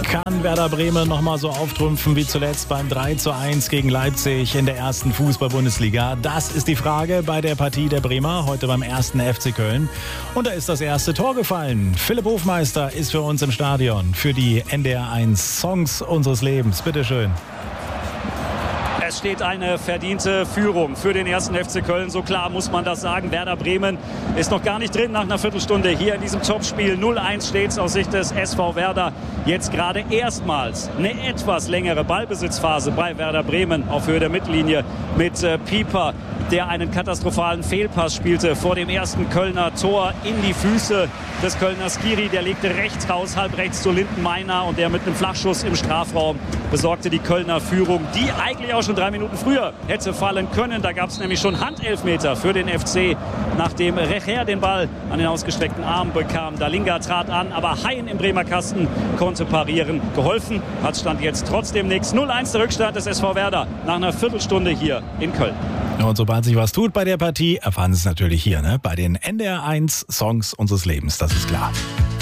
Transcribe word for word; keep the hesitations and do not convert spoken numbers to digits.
Kann Werder Bremen nochmal so auftrumpfen wie zuletzt beim drei zu eins gegen Leipzig in der ersten Fußball-Bundesliga? Das ist die Frage bei der Partie der Bremer, heute beim ersten F C Köln. Und da ist das erste Tor gefallen. Philipp Hofmeister ist für uns im Stadion für die N D R eins Songs unseres Lebens. Bitteschön. Es steht eine verdiente Führung für den ersten F C Köln. So klar muss man das sagen. Werder Bremen ist noch gar nicht drin nach einer Viertelstunde hier in diesem Topspiel. null eins steht es aus Sicht des S V Werder. Jetzt gerade erstmals eine etwas längere Ballbesitzphase bei Werder Bremen auf Höhe der Mittellinie mit äh, Pieper, der einen katastrophalen Fehlpass spielte vor dem ersten Kölner Tor in die Füße des Kölner Skiri. Der legte rechts raus, halb rechts zu Lindenmeiner, und der mit einem Flachschuss im Strafraum besorgte die Kölner Führung, die eigentlich auch schon drei Minuten früher hätte fallen können. Da gab es nämlich schon Handelfmeter für den F C, nachdem Recher den Ball an den ausgestreckten Arm bekam. Dalinga trat an, aber Hein im Bremer Kasten konnte parieren. Geholfen hat Stand jetzt trotzdem nichts. null eins der Rückstand des S V Werder nach einer Viertelstunde hier in Köln. Und sobald sich was tut bei der Partie, erfahren Sie es natürlich hier, ne? Bei den N D R eins Songs unseres Lebens, das ist klar.